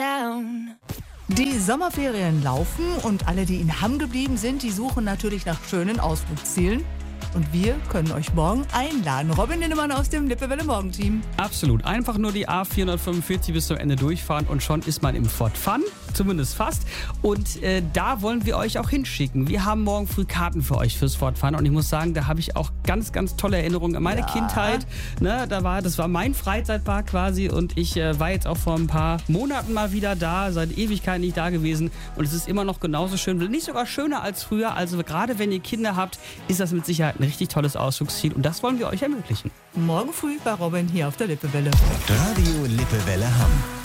down. Die Sommerferien laufen und alle, die in Hamm geblieben sind, die suchen natürlich nach schönen Ausflugszielen. Und wir können euch morgen einladen. Robin Lindemann aus dem Lippewelle Morgenteam. Absolut. Einfach nur die A445 bis zum Ende durchfahren und schon ist man im Fort Fun. Zumindest fast. Und da wollen wir euch auch hinschicken. Wir haben morgen früh Karten für euch fürs Fort Fun. Und ich muss sagen, da habe ich auch ganz, ganz tolle Erinnerungen an meine Kindheit. Ne, das war mein Freizeitpark quasi. Und ich war jetzt auch vor ein paar Monaten mal wieder da. Seit Ewigkeiten nicht da gewesen. Und es ist immer noch genauso schön. Nicht sogar schöner als früher. Also gerade wenn ihr Kinder habt, ist das mit Sicherheit ein richtig tolles Ausflugsziel. Und das wollen wir euch ermöglichen. Morgen früh bei Robin hier auf der Lippewelle. Radio Lippewelle Hamm.